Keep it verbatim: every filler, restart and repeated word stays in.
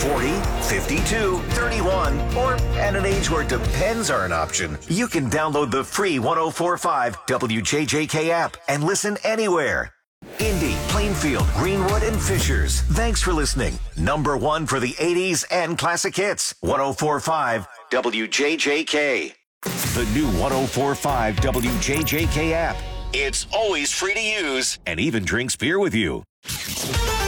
forty, fifty-two, thirty-one, or at an age where depends are an option, you can download the free one oh four point five W J J K app and listen anywhere. Indy, Plainfield, Greenwood, and Fishers. Thanks for listening. Number one for the eighties and classic hits. one oh four point five W J J K. The new one oh four point five W J J K app. It's always free to use and even drinks beer with you.